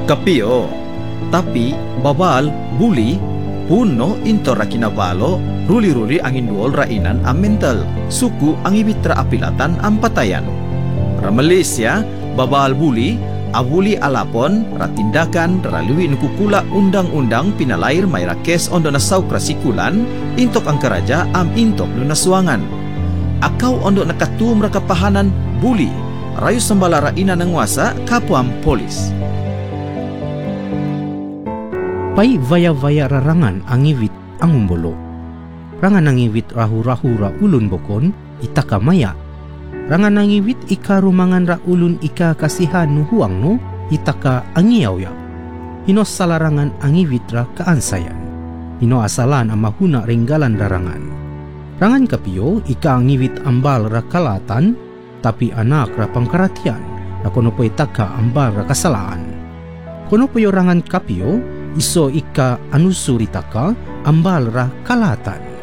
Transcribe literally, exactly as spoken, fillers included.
Kapio, tapi babal buli puno into ra kinabalo ruli-ruli ang induol rainan ang mental suku ang ibitra apilatan ang patayan. Ra Malaysia babal buli abuli alapon ratindakan ralui nukukula undang-undang pinalair may rakes ondo nasaw krasikulan intok ang karaja am intok no naswangan. Akaw ondo nakatum ra kapahanan buli rayo sambala rainan ng wasa kapwam polis. Pay vaya-vaya rarangan ang iwit ang umbolo. Rangan ang iwit rahu-rahu ra ulun bokon itaka maya. Rangan ang iwit ika rumangan ra ulun ika kasihan no huang no itaka angiyaw ya. Hino salarangan ang iwit ra kaansayan. Hino asalan ang mahuna renggalan darangan. Rangan kapiyo ika ang iwit ambal ra kalatan tapi anak ra pangkaratian na kuno po itaka ambal ra kasalaan. Kuno po rangan kapiyo iso ika anusuritaka ambal ra kalatan.